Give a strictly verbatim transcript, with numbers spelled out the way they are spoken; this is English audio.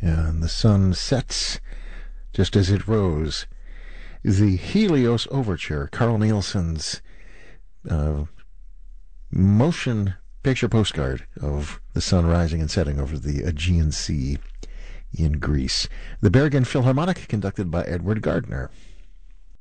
and the sun sets just as it rose. The Helios Overture, Carl Nielsen's uh, motion picture postcard of the sun rising and setting over the Aegean Sea in Greece. The Bergen Philharmonic, conducted by Edward Gardner.